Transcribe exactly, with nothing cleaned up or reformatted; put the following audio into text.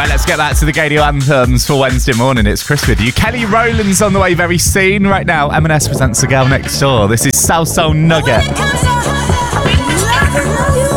Right, let's get back to the Gadio anthems for Wednesday morning. It's Chris with you. Kelly Rowland's on the way very soon. Right now, M and S presents The Girl Next Door. This is South Soul Nugget. When it comes to-